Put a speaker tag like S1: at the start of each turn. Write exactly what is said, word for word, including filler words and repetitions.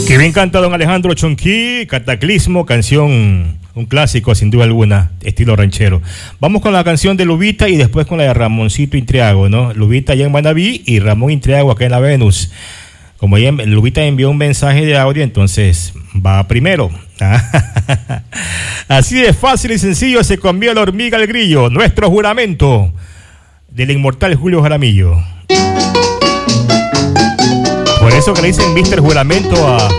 S1: Que bien canta don Alejandro Chonquí, Cataclismo, canción, un clásico sin duda alguna, estilo ranchero. Vamos con la canción de Lubita y después con la de Ramoncito Intriago, ¿no? Lubita allá en Manaví y Ramón Intriago acá en la Venus. Como ella, Lubita envió un mensaje de audio, entonces va primero. Así de fácil y sencillo se cambió la hormiga al grillo, nuestro juramento del inmortal Julio Jaramillo. Por eso que le dicen mister Juramento a